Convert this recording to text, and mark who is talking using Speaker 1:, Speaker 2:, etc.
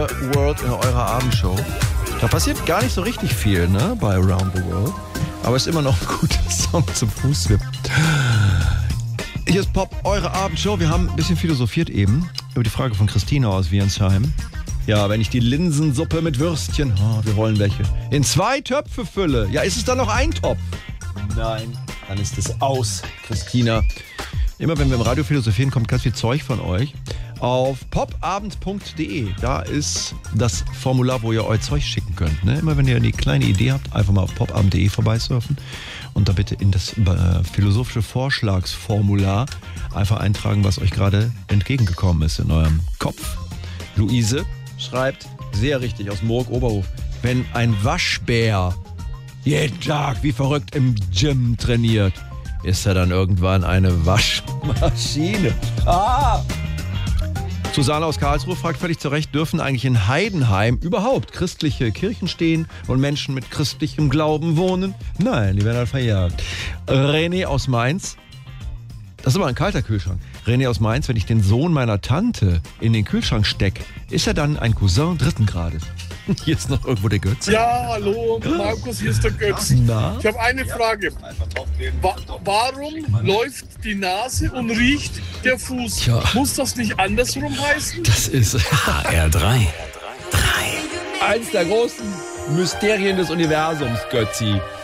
Speaker 1: World in eurer Abendshow. Da passiert gar nicht so richtig viel, ne, bei Around the World. Aber es ist immer noch ein guter Song zum Fußwippen. Hier ist Pop, eure Abendshow. Wir haben ein bisschen philosophiert eben über die Frage von Christina aus Wiernsheim. Ja, wenn ich die Linsensuppe mit Würstchen, wir wollen welche, in 2 Töpfe fülle, ja, ist es dann noch ein Topf? Nein, dann ist es aus, Christina. Immer wenn wir im Radio philosophieren, kommt ganz viel Zeug von euch. Auf popabend.de, da ist das Formular, wo ihr euer Zeug schicken könnt. Ne? Immer wenn ihr eine kleine Idee habt, einfach mal auf popabend.de vorbeisurfen und da bitte in das philosophische Vorschlagsformular einfach eintragen, was euch gerade entgegengekommen ist in eurem Kopf. Luise schreibt, sehr richtig, aus Murg-Oberhof, wenn ein Waschbär jeden Tag wie verrückt im Gym trainiert, ist er dann irgendwann eine Waschmaschine. Susanne aus Karlsruhe fragt völlig zu Recht, dürfen eigentlich in Heidenheim überhaupt christliche Kirchen stehen und Menschen mit christlichem Glauben wohnen? Nein, die werden halt verjagt. René aus Mainz, das ist aber ein kalter Kühlschrank. René aus Mainz, wenn ich den Sohn meiner Tante in den Kühlschrank stecke, ist er dann ein Cousin 3. Grades? Hier ist noch irgendwo der Götz.
Speaker 2: Ja, hallo, Markus, hier ist der Götz.
Speaker 1: Na?
Speaker 2: Ich habe eine Frage. Warum läuft die Nase und riecht der Fuß?
Speaker 1: Tja.
Speaker 2: Muss das nicht andersrum heißen?
Speaker 1: Das ist
Speaker 3: HR3.
Speaker 1: eins der großen Mysterien des Universums, Götzi.